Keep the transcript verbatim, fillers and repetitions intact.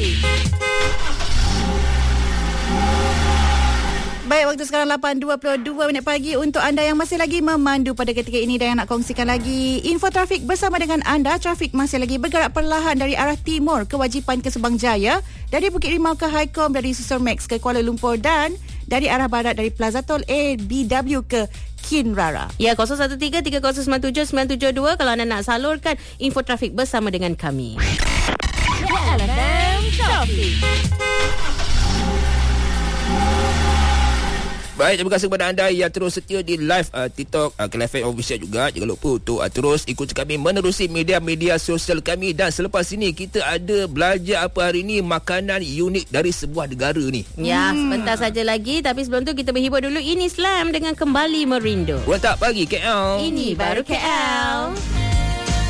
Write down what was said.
Trafik. Baik, waktu sekarang lapan dua puluh dua minit pagi untuk anda yang masih lagi memandu pada ketika ini dan yang nak kongsikan lagi info trafik bersama dengan anda. Trafik masih lagi bergerak perlahan dari arah timur Kewajipan ke Subang Jaya, dari Bukit Rimau ke Highcom, dari Susur Max ke Kuala Lumpur dan dari arah barat dari Plaza Tol A B W ke Kinrara. Ya, kosong satu tiga tiga kosong sembilan tujuh sembilan tujuh dua kalau anda nak salurkan info trafik bersama dengan kami. L F M Trafik. Baik, terima kasih kepada anda yang terus setia di live uh, TikTok uh, K L F M Official juga. Jangan lupa untuk uh, terus ikuti kami menerusi media-media sosial kami. Dan selepas ini kita ada belajar apa hari ini, makanan unik dari sebuah negara ni. Ya, hmm. sebentar saja lagi. Tapi sebelum tu kita berhibur dulu. Ini Slam dengan Kembali Merindu. Watak pagi K L. Ini baru K L.